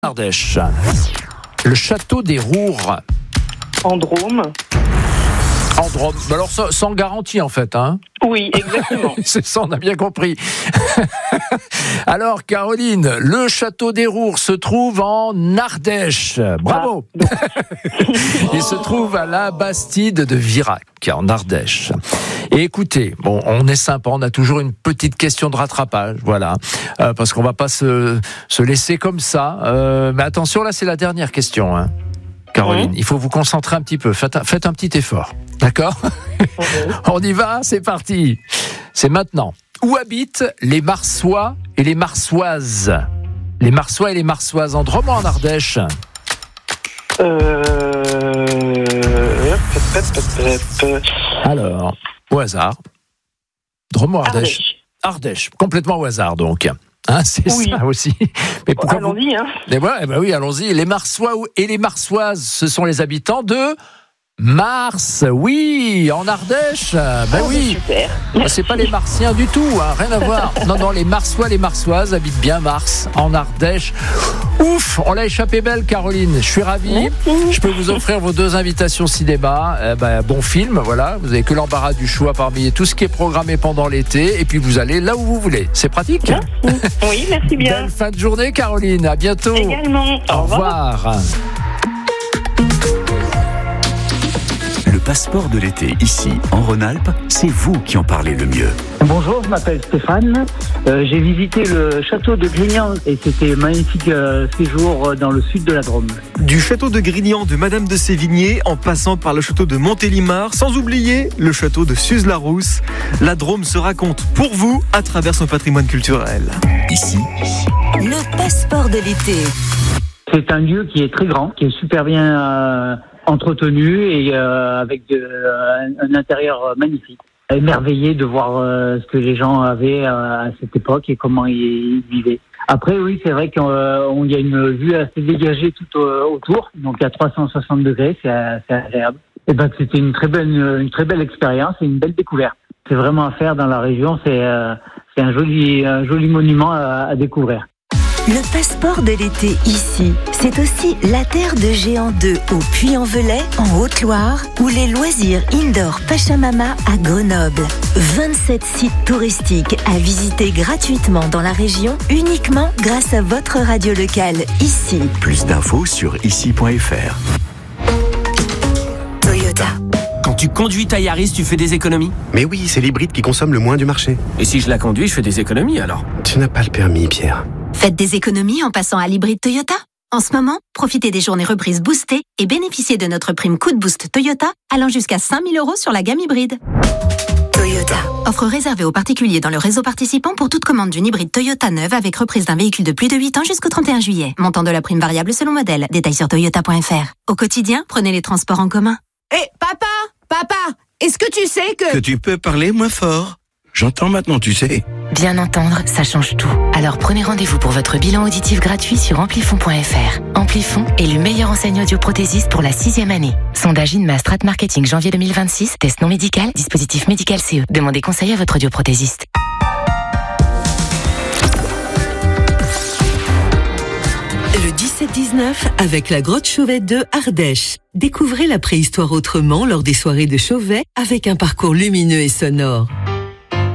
Ardèche. Le château des Roures. En Drôme. En Drôme. Alors sans garantie en fait, hein. Oui, exactement. C'est ça, on a bien compris. Alors Caroline, le château des Roures se trouve en Ardèche. Bravo. Il se trouve à la Bastide de Virac, en Ardèche. Et écoutez, bon, on est sympa, on a toujours une petite question de rattrapage, voilà, parce qu'on va pas se laisser comme ça. Mais attention, là c'est la dernière question, hein. Caroline, il faut vous concentrer un petit peu. Faites un petit effort, d'accord ? On y va, c'est parti. C'est maintenant. Où habitent les Marsois et les Marsoises ? Les Marsois et les Marsoises en Drôme ou en Ardèche ? Alors, au hasard. Drôme ou Ardèche ? Ardèche, complètement au hasard donc. Hein, c'est ça aussi. Mais pourquoi allons-y, hein. Oui, allons-y. Les Marsois et les Marsoises, ce sont les habitants de Mars. Oui, en Ardèche. Oui. Super. C'est pas les Martiens du tout, hein, rien à voir. Non, les Marsois, les Marsoises habitent bien Mars, en Ardèche. Ouf, on l'a échappé belle, Caroline. Je suis ravi. Je peux vous offrir vos 2 invitations cinéma. Bon film, voilà. Vous avez que l'embarras du choix parmi tout ce qui est programmé pendant l'été. Et puis vous allez là où vous voulez. C'est pratique. Merci. Oui, merci bien. Belle fin de journée, Caroline. À bientôt. Également. Au revoir. Le passeport de l'été, ici, en Rhône-Alpes, c'est vous qui en parlez le mieux. Bonjour, je m'appelle Stéphane. J'ai visité le château de Grignan et c'était un magnifique séjour dans le sud de la Drôme. Du château de Grignan de Madame de Sévigné, en passant par le château de Montélimar, sans oublier le château de Suze-la-Rousse. La Drôme se raconte pour vous à travers son patrimoine culturel. Ici, le passeport de l'été. C'est un lieu qui est très grand, qui est super bien entretenu et avec un intérieur magnifique. Émerveillé de voir ce que les gens avaient à cette époque et comment ils vivaient. Après, oui, c'est vrai qu'il y a une vue assez dégagée tout autour, donc à 360 degrés, c'est agréable. Et c'était une très belle expérience et une belle découverte. C'est vraiment à faire dans la région, c'est un joli monument à découvrir. Le passeport de l'été ici, c'est aussi la terre de Géant 2 au Puy-en-Velay, en Haute-Loire, ou les loisirs indoor Pachamama à Grenoble. 27 sites touristiques à visiter gratuitement dans la région, uniquement grâce à votre radio locale, ici. plus d'infos sur ici.fr. Toyota. Quand tu conduis ta Yaris, tu fais des économies ? Mais oui, c'est l'hybride qui consomme le moins du marché. Et si je la conduis, je fais des économies alors ? Tu n'as pas le permis, Pierre. Faites des économies en passant à l'hybride Toyota. En ce moment, profitez des journées reprises boostées et bénéficiez de notre prime coup de boost Toyota allant jusqu'à 5 000 € sur la gamme hybride. Toyota. Offre réservée aux particuliers dans le réseau participant pour toute commande d'une hybride Toyota neuve avec reprise d'un véhicule de plus de 8 ans jusqu'au 31 juillet. Montant de la prime variable selon modèle. Détails sur toyota.fr. Au quotidien, prenez les transports en commun. Hé, papa, est-ce que tu sais que tu peux parler moins fort ? J'entends maintenant, tu sais. Bien entendre, ça change tout. Alors prenez rendez-vous pour votre bilan auditif gratuit sur amplifon.fr. Amplifon est le meilleur enseignant audioprothésiste pour la 6e année. Sondage INMA Strat Marketing janvier 2026. Test non médical, dispositif médical CE. Demandez conseil à votre audioprothésiste. Le 17-19 avec la grotte Chauvet de Ardèche. Découvrez la préhistoire autrement lors des soirées de Chauvet avec un parcours lumineux et sonore.